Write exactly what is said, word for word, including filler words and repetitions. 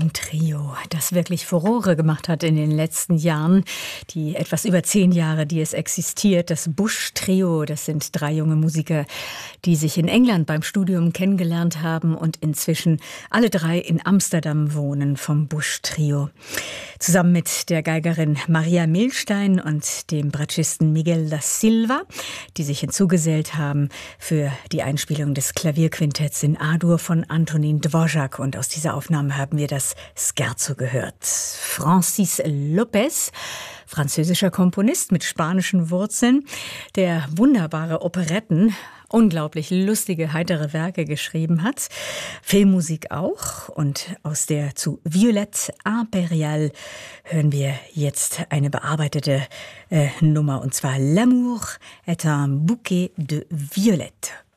Ein Trio, das wirklich Furore gemacht hat in den letzten Jahren. Die etwas über zehn Jahre, die es existiert. Das Bush-Trio, das sind drei junge Musiker, die sich in England beim Studium kennengelernt haben und inzwischen alle drei in Amsterdam wohnen, vom Bush-Trio. Zusammen mit der Geigerin Maria Milstein und dem Bratschisten Miguel da Silva, die sich hinzugesellt haben für die Einspielung des Klavierquintetts in A-Dur von Antonin Dvořák. Und aus dieser Aufnahme haben wir das Scherzo gehört. Francis Lopez, französischer Komponist mit spanischen Wurzeln, der wunderbare Operetten, unglaublich lustige, heitere Werke geschrieben hat. Filmmusik auch. Und aus der zu Violette Impériale hören wir jetzt eine bearbeitete äh, Nummer. Und zwar L'amour est un bouquet de violettes.